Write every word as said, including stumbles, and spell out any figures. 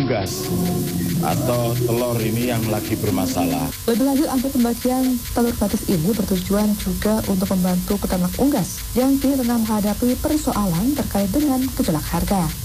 unggas atau telur ini yang lagi bermasalah. Lebih lanjut, angka pembagian telur gratis ini bertujuan juga untuk membantu peternak unggas yang kini tengah menghadapi persoalan terkait dengan gejolak harga.